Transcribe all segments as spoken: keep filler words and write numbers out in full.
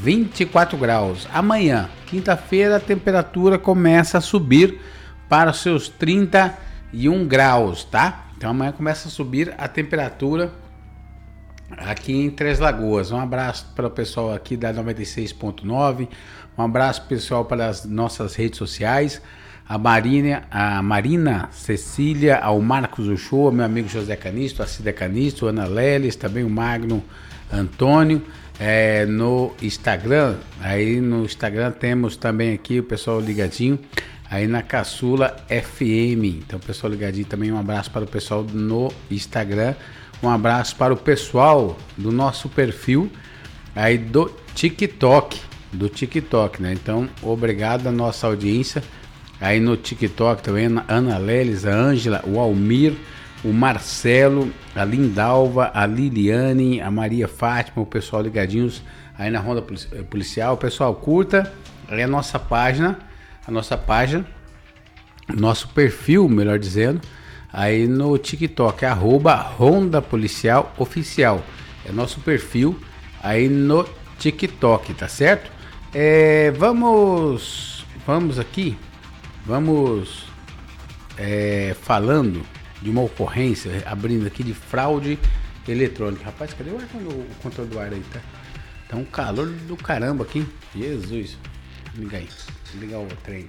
vinte e quatro graus. Amanhã, quinta-feira, a temperatura começa a subir para os seus trinta e um graus, tá? Então amanhã começa a subir a temperatura aqui em Três Lagoas. Um abraço para o pessoal aqui da noventa e seis ponto nove, um abraço pessoal para as nossas redes sociais, a Marina, a Marina Cecília, ao Marcos Uchoa, meu amigo José Canisto, a Cida Canisto, Ana Leles, também o Magno Antônio, é, no Instagram, aí no Instagram temos também aqui o pessoal ligadinho, aí na Caçula F M, então pessoal ligadinho também, um abraço para o pessoal no Instagram, um abraço para o pessoal do nosso perfil aí do TikTok, do TikTok, né? Então, obrigado à nossa audiência aí no TikTok também, a Ana Leles, a Ângela, o Almir, o Marcelo, a Lindalva, a Liliane, a Maria Fátima, o pessoal ligadinhos aí na Ronda Policial. Pessoal, curta aí a nossa página, a nossa página, nosso perfil, melhor dizendo, aí no TikTok, arroba Ronda Policial Oficial. É nosso perfil aí no TikTok, tá certo? É, vamos, vamos aqui, vamos é, falando de uma ocorrência, abrindo aqui de fraude eletrônica. Rapaz, cadê o, o controle do ar aí, tá? Tá um calor do caramba aqui. Jesus. Liga aí. Liga o trem.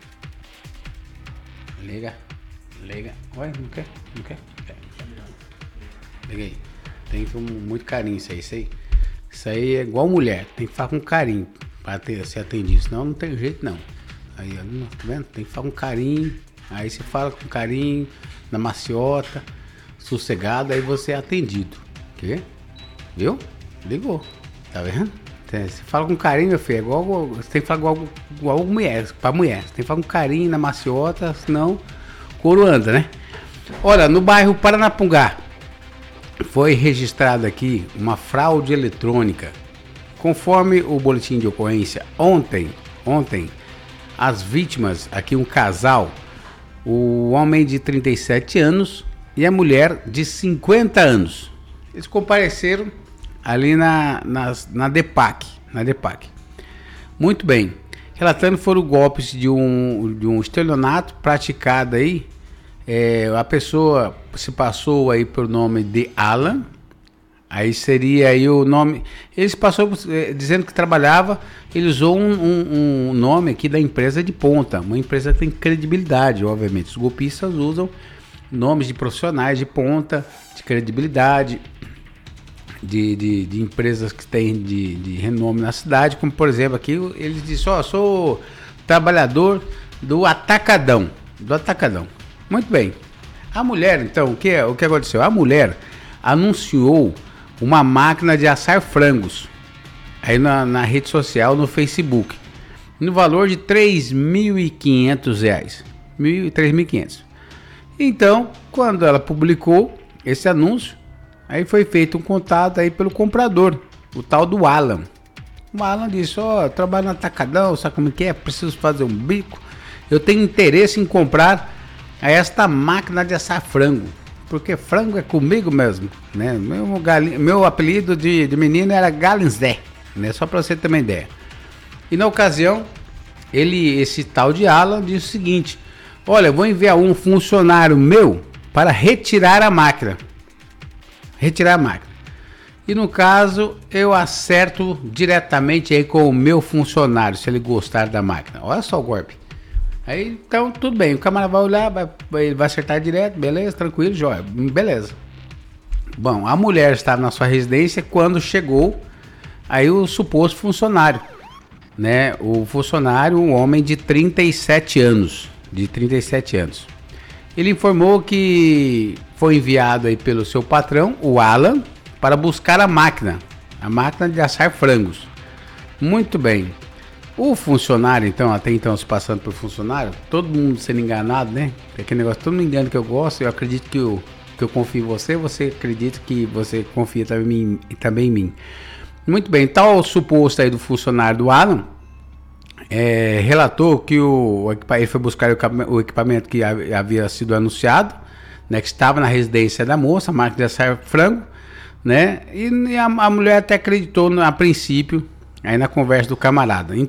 Liga. Liga. Ué, não quer? Não quer? quer. Liga aí. Tem que ter muito carinho isso aí. Isso aí, isso aí é igual mulher. Tem que falar com carinho pra ter, ser atendido. Senão não tem jeito não. Aí, tá vendo? Tem que falar com carinho. Aí você fala com carinho, na maciota, sossegado, aí você é atendido. Quê? Viu? Ligou. Tá vendo? Você fala com carinho, meu filho. É igual, você tem que falar igual, igual mulher, pra mulher. Você tem que falar com carinho, na maciota, senão couro anda, né? Olha, no bairro Paranapungá foi registrada aqui uma fraude eletrônica. Conforme o boletim de ocorrência, ontem, ontem, as vítimas, aqui um casal, o homem de trinta e sete anos e a mulher de cinquenta anos. Eles compareceram ali na, na, na DEPAC, na DEPAC. Muito bem. Relatando foram golpes de um, de um estelionato praticado aí. É, a pessoa se passou aí pelo nome de Alan. Aí seria aí o nome. Ele se passou é, dizendo que trabalhava. Ele usou um, um, um nome aqui da empresa de ponta. Uma empresa que tem credibilidade, obviamente. Os golpistas usam nomes de profissionais de ponta, de credibilidade, de, de, de empresas que têm de, de renome na cidade. Como por exemplo aqui, ele disse: ó, oh, sou trabalhador do Atacadão. Do Atacadão. Muito bem. A mulher, então, o que, o que aconteceu? A mulher anunciou uma máquina de assar frangos aí na, na rede social, no Facebook, no valor de três mil e quinhentos reais. três mil e quinhentos. Então, quando ela publicou esse anúncio, aí foi feito um contato aí pelo comprador, o tal do Alan. O Alan disse: ó, oh, trabalho no Atacadão, sabe como que é? Preciso fazer um bico. Eu tenho interesse em comprar esta máquina de assar frango. Porque frango é comigo mesmo, né? Meu, galinha, meu apelido de, de menino era Galinzé, né? Só para você ter uma ideia. E na ocasião, ele, esse tal de Alan, disse o seguinte: olha, eu vou enviar um funcionário meu para retirar a máquina. Retirar a máquina. E no caso, eu acerto diretamente aí com o meu funcionário, se ele gostar da máquina. Olha só o golpe. Aí, então, tudo bem, o camarada vai olhar, vai, ele vai acertar direto, beleza, tranquilo, jóia, beleza. Bom, a mulher estava na sua residência quando chegou aí o suposto funcionário, né? O funcionário, um homem de trinta e sete anos, de trinta e sete anos. Ele informou que foi enviado aí pelo seu patrão, o Alan, para buscar a máquina, a máquina de assar frangos. Muito bem. O funcionário, então, até então se passando por funcionário, todo mundo sendo enganado, né? Tem aquele negócio, todo mundo engana que eu gosto, eu acredito que eu, que eu confio em você, você acredita que você confia também, também em mim. Muito bem, tal suposto aí do funcionário do Alan, é, relatou que o, ele foi buscar o equipamento que havia sido anunciado, né? Que estava na residência da moça, a máquina de assar frango, né? E a, a mulher até acreditou a princípio Aí na conversa do camarada,